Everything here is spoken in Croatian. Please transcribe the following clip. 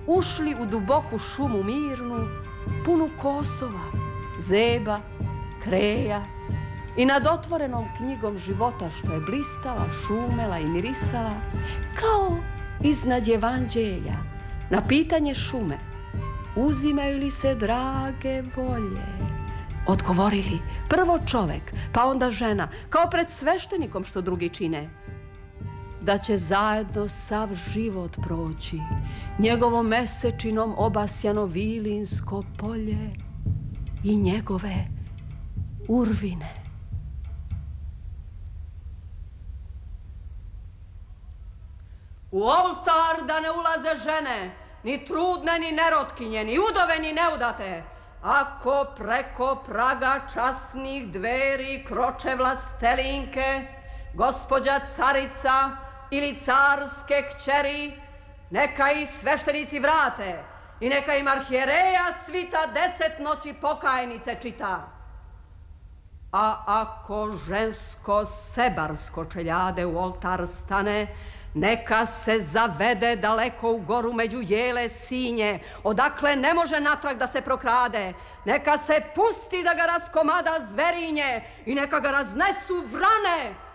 ušli u duboku šumu mirnu, punu kosova, zeba, kreja i nad otvorenom knjigom života što je blistala, šumela i mirisala, kao iznad evanđelja, na pitanje šume, uzimaju li se drage volje? Odgovorili, prvo čovek, pa onda žena, kao pred sveštenikom što drugi čine, da će zajedno sav život proći, njegovom mesečinom obasjano vilinsko polje i njegove urvine. U oltar da ne ulaze žene, ni trudne, ni nerotkinje, ni udove, ni neudate. Ako preko praga časnih dveri kroče vlastelinke, gospođa carica ili carske kćeri, neka ih sveštenici vrate i neka im arhijereja svita 10 noći pokajnice čita. A ako žensko sebarsko čeljade u oltar stane, neka se zavede daleko u goru među jele sinje, odakle ne može natrag da se prokrade. Neka se pusti da ga raskomada zverinje i neka ga raznesu vrane.